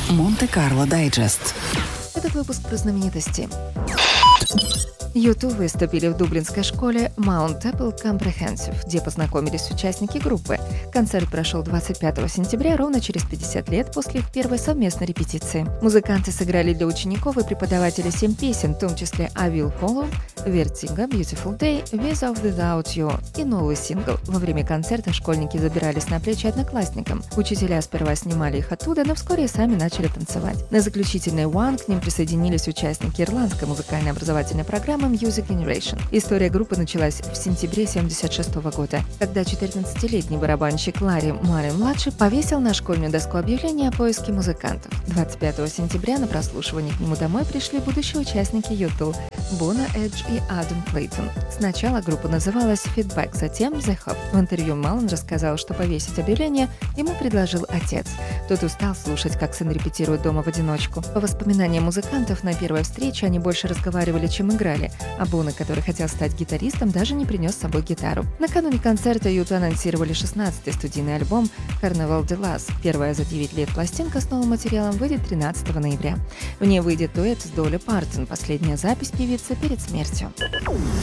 Монте-Карло Дайджест. Этот выпуск про знаменитости. U2 выступили в дублинской школе Mount Apple Comprehensive, где познакомились участники группы. Концерт прошел 25 сентября, ровно через 50 лет после их первой совместной репетиции. Музыканты сыграли для учеников и преподавателей 7 песен, в том числе «I Will Follow», «Vertigo», «Beautiful Day», «With or Without You» и новый сингл. Во время концерта школьники забирались на плечи одноклассникам. Учителя сперва снимали их оттуда, но вскоре сами начали танцевать. На заключительный «One» к ним присоединились участники ирландской музыкальной образовательной программы Music Generation. История группы началась в сентябре 1976 года, когда 14-летний барабанщик Ларри Малин-младший повесил на школьную доску объявление о поиске музыкантов. 25 сентября на прослушивание к нему домой пришли будущие участники U2 Бона Эдж и Адам Клейтон. Сначала группа называлась Feedback, затем The Hop. В интервью Малин рассказал, что повесить объявление ему предложил отец. Тот устал слушать, как сын репетирует дома в одиночку. По воспоминаниям музыкантов, на первой встрече они больше разговаривали, чем играли, а Бона, который хотел стать гитаристом, даже не принес с собой гитару. Накануне концерта U2 анонсировали 16-й студийный альбом Carnival de Luz. Первая за 9 лет пластинка с новым материалом выйдет 13 ноября. В ней выйдет дуэт с Долли Партон, последняя запись певицы перед смертью.